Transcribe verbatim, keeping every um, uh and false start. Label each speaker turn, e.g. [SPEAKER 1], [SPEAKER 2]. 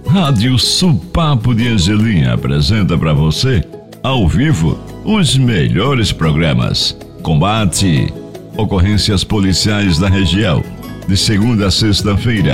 [SPEAKER 1] Rádio Supapo de Angelim apresenta para você, ao vivo, os melhores programas. Combate, ocorrências policiais da região, de segunda a sexta-feira,